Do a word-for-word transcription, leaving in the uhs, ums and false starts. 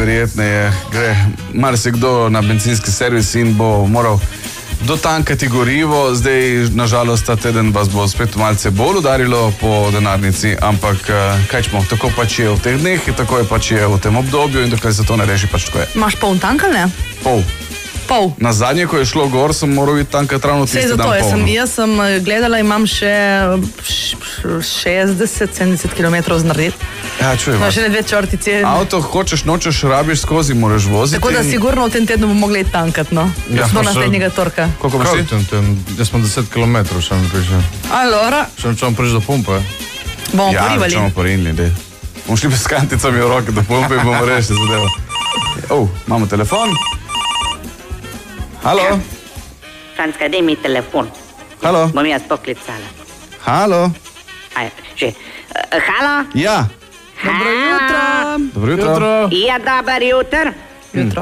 najverjetneje gre marsikdo na bencinski servis in bo moral dotankati gorivo. Zdaj, nažalost, ta teden vas bo spet malce bolj udarilo po denarnici, ampak kaj čemo, tako pač je v teh dneh, tako je pač je v tem obdobju in dokaj se to ne reši, pač tako je. Imaš poln tank ali ne? Pol. Pol. Na zadnje, ko je šlo gor, sem moral iti tankati ravno tisti dan polno. Sej zato, sem, jaz sem gledala, imam še šestdeset sedemdeset kilometrov znarediti. Ja, čujem. No, še ne dve črtici. Avto hočeš, nočeš, rabiš skozi, moraš voziti. Tako da in... sigurno v tem tednu bomo mogli tankati, no. Ja, do naslednjega torka. Koliko imaš ti? Jaz sem deset kilometrov še mi prišel. Alora. Še mi čemo prišli do pumpe. Bomo ja, porivali. Ja, čemo porinili, dej. Bomo šli s kanticami v roke do pumpe in bomo rešili zadevo. Oh, imamo telefon. Halo? Franska, daj mi telefon. Halo? Bom jaz poklicala. Halo? Aj, že. Uh, halo? Ja. Dobro jutro. Dobro jutro. Ja, dobar jutr. Jutro.